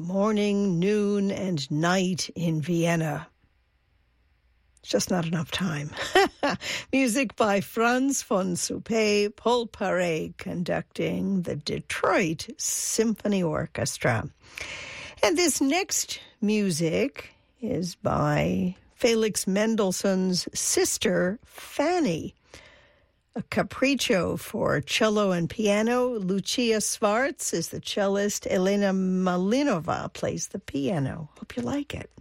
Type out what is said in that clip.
morning, noon, and night in Vienna. It's just not enough time. Music by Franz von Suppé, Paul Paré conducting the Detroit Symphony Orchestra. And this next music is by Felix Mendelssohn's sister, Fanny. A capriccio for cello and piano. Lucia Schwarz is the cellist. Elena Malinova plays the piano. Hope you like it.